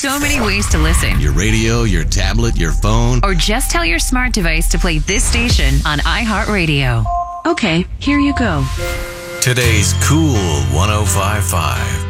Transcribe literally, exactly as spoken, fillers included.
so many ways to listen. Your radio, your tablet, your phone. Or just tell your smart device to play this station on iHeartRadio. Okay, here you go. Today's Cool one oh five point five.